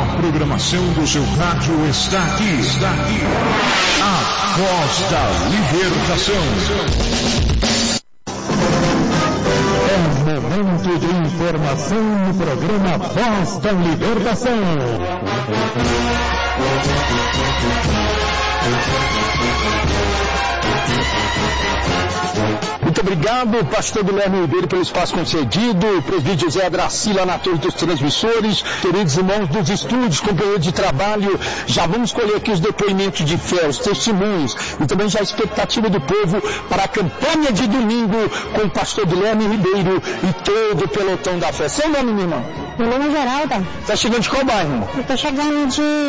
A programação do seu rádio está aqui. A Voz da Libertação. É momento de informação no programa Voz da Libertação. Muito obrigado, pastor Guilherme Ribeiro, pelo espaço concedido, presbítero José Dracila na torre dos transmissores, queridos irmãos dos estúdios, companheiros de trabalho. Já vamos colher aqui os depoimentos de fé, os testemunhos e também já a expectativa do povo para a campanha de domingo com o pastor Guilherme Ribeiro e todo o pelotão da fé. Seu nome, minha irmã? Meu nome é Geralda. Você está chegando de qual bairro? Eu estou chegando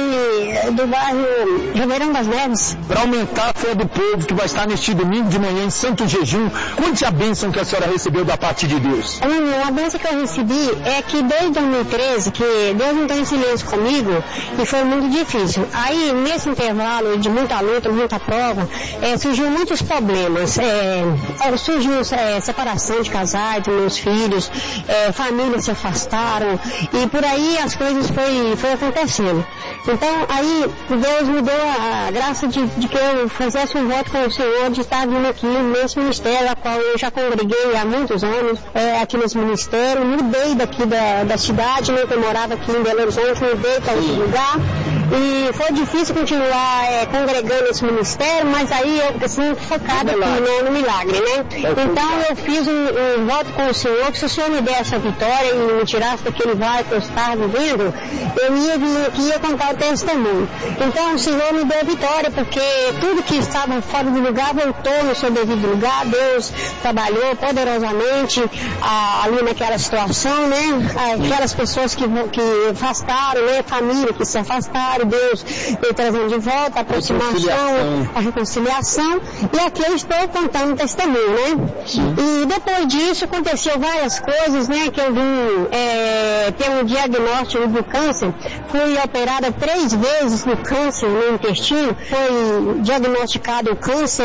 do bairro Ribeirão das Neves. Para aumentar a fé do povo que vai estar neste domingo de manhã em Santo Jejum, conte a bênção que a senhora recebeu da parte de Deus. A bênção que eu recebi é que desde 2013, que Deus não tem silêncio comigo, e foi muito difícil. Aí, nesse intervalo de muita luta, muita prova, surgiu muitos problemas. Surgiu separação de casais, dos meus filhos, famílias se afastaram, e por aí as coisas foi acontecendo. Então, aí Deus me deu a graça de que eu fizesse um voto com o Senhor, de estar vindo aqui nesse ministério, a qual eu já congreguei há muitos anos, aqui nesse ministério. Mudei daqui da cidade, né, que eu morava aqui em Belo Horizonte, mudei para outro lugar. E foi difícil continuar congregando esse ministério, mas aí eu assim, focada aqui no milagre, né? Então eu fiz um voto com o Senhor, que se o Senhor me der essa vitória e me tirasse daquele vale que eu estava vivendo, eu ia vir aqui e ia contar o testemunho. Então o Senhor me deu a vitória, porque tudo que estava fora do lugar voltou no seu devido lugar. Deus trabalhou poderosamente ali naquela situação, né? Aquelas pessoas que afastaram, né? Família que se afastaram, Deus veio trazendo de volta a aproximação, a reconciliação, e aqui eu estou contando o testemunho, né? E depois disso aconteceu várias coisas, né? Que eu vim ter um diagnóstico do câncer, fui operada 3 vezes no câncer no intestino, foi diagnosticado o câncer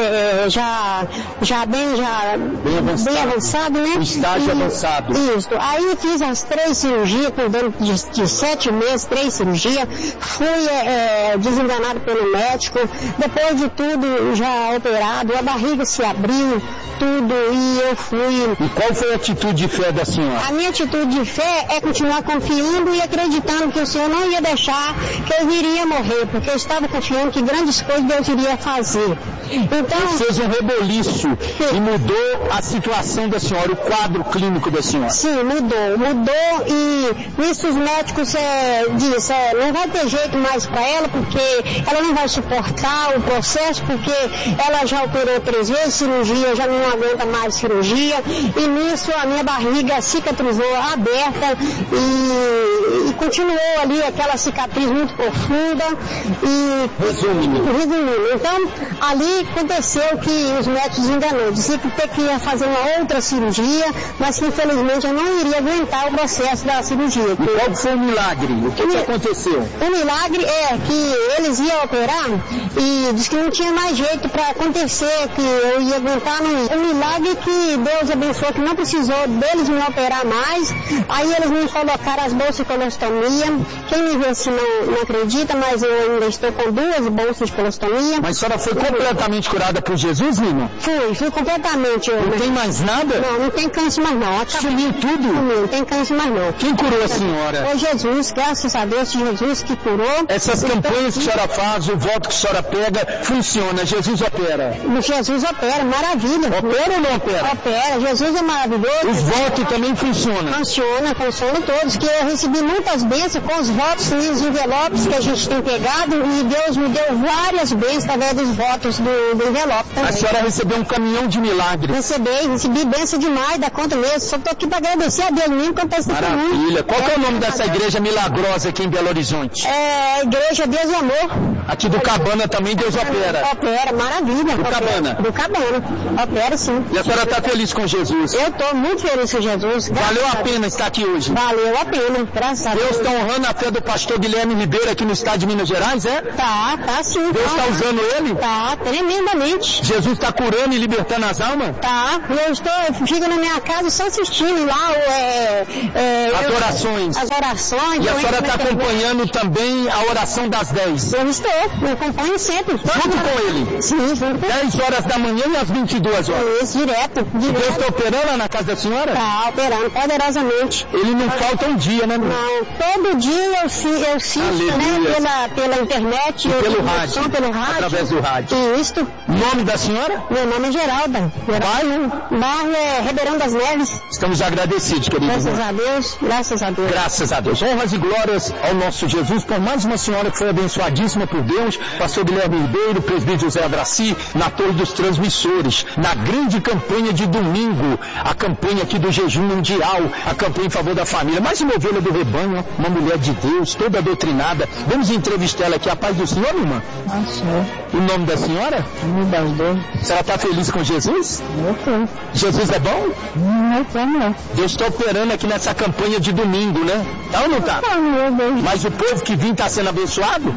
bem avançado, né? O estágio avançado. Isso. Aí eu fiz as 3 cirurgias, por dentro de 7 meses, 3 cirurgias, fui desenganado pelo médico, depois de tudo já operado, a barriga se abriu, tudo, e eu fui... E qual foi a atitude de fé da senhora? A minha atitude de fé é continuar confiando e acreditando que o Senhor não ia deixar que eu iria morrer, porque eu estava confiando que grandes coisas Deus iria fazer. Então... Você fez um reboliço e mudou a situação da senhora, o quadro clínico da senhora. Sim, mudou, e nisso os médicos disseram, não vai ter jeito mais para ela, porque ela não vai suportar o processo, porque ela já operou 3 vezes cirurgia, já não aguenta mais cirurgia, e nisso a minha barriga cicatrizou aberta e continuou ali aquela cicatriz muito profunda. E resumindo, então ali aconteceu que os médicos enganaram, diziam que ia fazer uma outra cirurgia, mas que infelizmente eu não iria aguentar o processo da cirurgia. E qual foi o milagre? O que aconteceu? O milagre é que eles iam operar e disse que não tinha mais jeito para acontecer, que eu ia aguentar. O milagre é que Deus abençoou, que não precisou deles me operar mais. Aí eles me colocaram as bolsas de colostomia. Quem me vê assim não acredita, mas eu ainda estou com 2 bolsas de colostomia. Mas a senhora foi completamente curada por Jesus, Lima? Fui completamente. Não tem mais nada? Não tem câncer mais não. Sumiu tudo? Não tem câncer mais não. Quem curou a senhora? Foi Jesus, graças a Deus, Jesus que curou. Essas campanhas que a senhora faz, o voto que a senhora pega, funciona, Jesus opera. Jesus opera, maravilha. Opera ou não opera? Opera, Jesus é maravilhoso. Os votos também funcionam? Funcionam todos, que eu recebi muitas bênçãos com os votos nos envelopes que a gente tem pegado, e Deus me deu várias bênçãos através dos votos do envelope também. A senhora recebeu um caminhão de milagres? Recebi bênção demais da conta mesmo, só estou aqui para agradecer a Deus mesmo, que eu estou Maravilha. Qual que é o nome dessa igreja milagrosa aqui em Belo Horizonte? Igreja Deus e Amor. Aqui do Cabana também Deus opera? Opera, maravilha. Do Cabana. Opera sim. E a senhora está feliz com Jesus? Eu estou muito feliz com Jesus. Valeu a pena estar aqui hoje? Valeu valeu a pena, graças a Deus. Deus está honrando a fé do pastor Guilherme Ribeiro aqui no estado de Minas Gerais, é? Tá sim. Deus está usando ele? Tá, tremendamente. Jesus está curando e libertando as almas? Tá, eu fico na minha casa só assistindo lá as orações. E a senhora está acompanhando também a oração das 10? Eu acompanho sempre. Junto com ele? Sim, junto. 10 horas da manhã e às 22 horas? Isso, direto. Deus está operando lá na casa da senhora? Tá, operando poderosamente. Ele não falta um dia, né? Não, todo dia eu assisto, né, pela internet. E pelo rádio. Através do rádio. Isso. Nome da senhora? Meu nome é Geralda. Bairro é Ribeirão das Neves. Estamos agradecidos, querido. Graças a Deus. Graças a Deus. Honras e glórias ao nosso Jesus por mais uma senhora que foi abençoadíssima por Deus, pastor Guilherme Ribeiro, presbítero José Adraci, na Torre dos Transmissores, na grande campanha de domingo, a campanha aqui do jejum mundial, a campanha em favor da família. Mais uma ovelha do rebanho, uma mulher de Deus, toda doutrinada. Vamos entrevistar ela aqui. A paz do Senhor, irmã? O nome da senhora? A senhora está feliz com Jesus? Eu tô. Jesus é bom? Não, não. Deus está operando aqui nessa campanha de domingo, né? Tá ou não tá? Mas o povo que vem está sendo abençoado?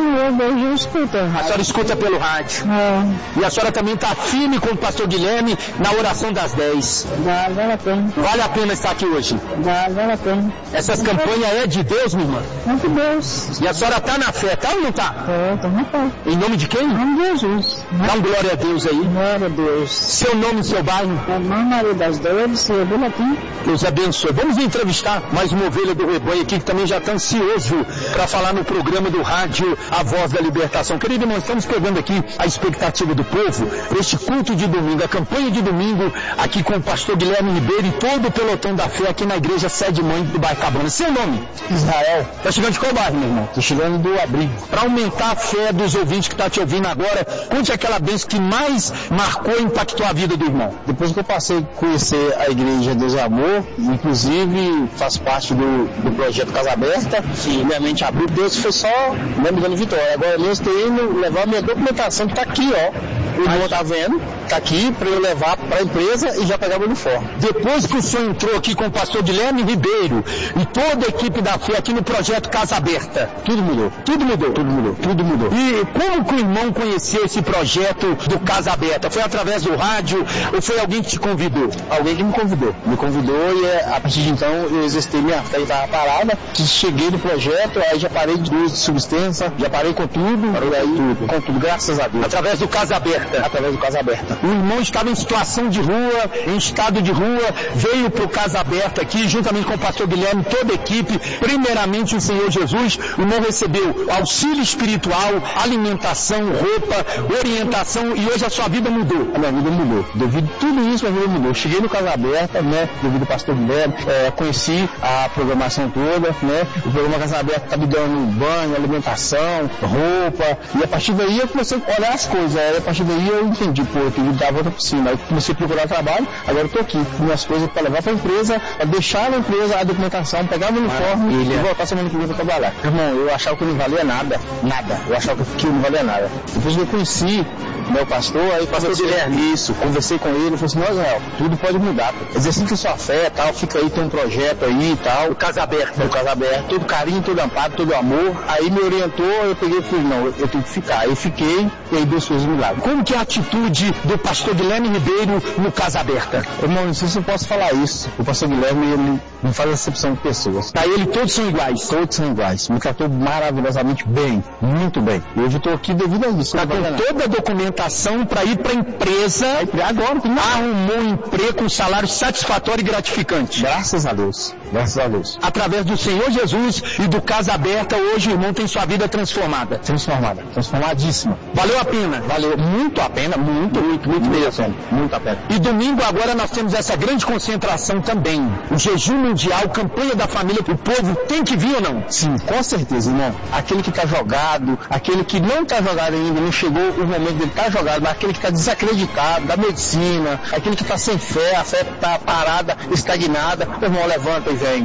Eu escuto. A senhora escuta pelo rádio. E a senhora também está firme com o pastor Guilherme na oração das 10. Vale a pena. Vale a pena estar aqui hoje? Vale a pena. Essas campanhas é de Deus, minha irmã? É de Deus. E a senhora está na fé, tá ou não tá? Tô na fé. Em nome de quem? Em nome de Jesus. Dá um glória a Deus aí. Glória a Deus. Seu nome e seu bairro? Irmã Maria das Dores, Vila aqui. Deus abençoe. Vamos entrevistar mais uma ovelha do rebanho aqui que também já está ansioso para falar no programa do rádio A Voz da Libertação. Querido irmão, estamos pegando aqui a expectativa do povo para este culto de domingo, a campanha de domingo aqui com o pastor Guilherme Ribeiro e todo o pelotão da fé aqui na igreja Sede Mãe do bairro Cabana. Seu nome? Israel. Está chegando de qual bairro, meu irmão? Estou chegando do Abrigo. Para aumentar a fé dos ouvintes que estão te ouvindo agora, conte aquela bênção que mais marcou e impactou a vida do irmão. Depois que eu passei a conhecer a igreja Deus é Amor, inclusive faço parte do projeto Casa Aberta, e minha mente abriu, Deus foi só me dando vitória. Agora eu estou indo levar a minha documentação que está aqui, ó. O irmão está vendo, está aqui para eu levar para a empresa e já pegar o uniforme. Depois que o senhor entrou aqui com o pastor Guilherme Ribeiro e toda a equipe da fé aqui no projeto Casa Aberta, tudo mudou. Tudo mudou. Tudo mudou. Tudo mudou. E como que o irmão conheceu esse projeto do Casa Aberta? Foi através do rádio ou foi alguém que te convidou? Alguém que me convidou. Me convidou e a partir de então eu exercitei minha fé e estava parada. Cheguei no projeto, aí já parei de uso de substância, já parei com tudo. Com tudo, graças a Deus. Através do Casa Aberta. Através do Casa Aberta. O irmão estava em situação de rua, em estado de rua, veio para o Casa Aberta aqui, juntamente com o pastor Guilherme, toda a equipe, primeiramente o Senhor Jesus. O irmão recebeu auxílio espiritual, alimentação, roupa, orientação, e hoje a sua vida mudou. A minha vida mudou. Devido a tudo isso, a minha vida mudou. Cheguei no Casa Aberta, né, devido ao pastor Guilherme, conheci a programação toda, né, o programa Casa Aberta está me dando banho, alimentação, roupa, e a partir daí eu comecei a olhar as coisas, a partir daí eu entendi, eu tenho que dar a volta por cima. Aí comecei a procurar trabalho, agora eu estou aqui, com minhas coisas para levar para a empresa, para deixar na empresa a documentação, pegar o uniforme e voltar semana que vem para trabalhar. Irmão, eu achava que não valia nada, eu achava que não valia nada. Depois que eu conheci meu pastor, aí pastor Guilherme, isso, conversei com ele, falei assim, Israel, tudo pode mudar, exercita sua fé, tal, fica aí, tem um projeto aí e tal, o Casa Aberta, todo carinho, todo amparo, todo amor. Aí me orientou, eu peguei e falei, não, eu tenho que ficar. Aí fiquei, e aí Deus fez um milagre. Como que é a atitude do pastor Guilherme Ribeiro no Casa Aberta? Irmão, não sei se eu posso falar isso. O pastor Guilherme, ele não faz acepção de pessoas. Para ele todos são iguais? Todos são iguais. Me tratou maravilhosamente bem, muito bem. E hoje eu estou aqui devido a isso. Está com toda a documentação para ir para a empresa, agora arrumou um emprego com salário satisfatório e gratificante. Graças a Deus. Graças a Deus. Através do Senhor Jesus e do Casa Aberta, hoje o irmão tem sua vida transformada. Transformadíssima. Valeu a pena? Valeu muito a pena, muito mesmo. Muito a pena. E domingo agora nós temos essa grande concentração também. O jejum mundial, campanha da família, o povo tem que vir ou não? Sim, com certeza, irmão. Aquele que está jogado, aquele que não está jogado ainda, não chegou o momento dele estar jogado, mas aquele que está desacreditado da medicina, aquele que está sem fé, a fé está parada, estagnada, o irmão levanta e vem.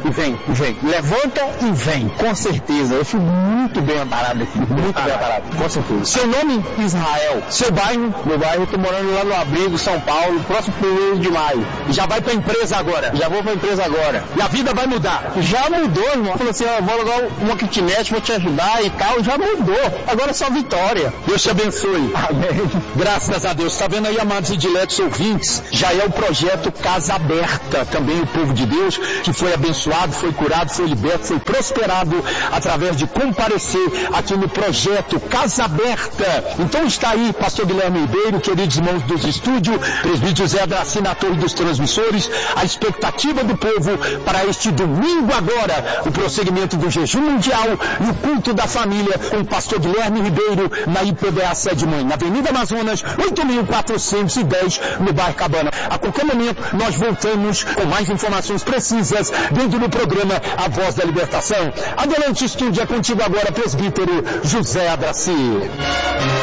Levanta e vem, com certeza. Eu fui muito bem amparado aqui, muito bem amparado, com certeza. Seu nome? Israel. Seu bairro? Meu bairro, eu tô morando lá no Abrigo, São Paulo, próximo 1º de maio. E já vai pra empresa agora? Já vou pra empresa agora. E a vida vai mudar? Já mudou, irmão. Falou assim, ó, vou alugar uma kitnet, vou te ajudar e tal. Já mudou. Agora é só vitória. Deus te abençoe. Amém. Graças a Deus. Tá vendo aí, amados e diletos ouvintes? Já é o projeto Casa Aberta. Também o povo de Deus que foi abençoado, foi curado, foi liberto, foi prosperado através de comparecer aqui no projeto Casa Aberta. Então está aí, pastor Guilherme Ribeiro, queridos irmãos dos estúdios, presbítero Zé Adraci na torre dos transmissores, a expectativa do povo para este domingo agora, o prosseguimento do jejum mundial e o culto da família com o pastor Guilherme Ribeiro na IPBA Sede Mãe, na Avenida Amazonas, 8.410, no bairro Cabana. A qualquer momento nós voltamos com mais informações precisas dentro do programa A Voz da Libertação. Adelante, estúdio, é contigo agora, presbítero José Adraci.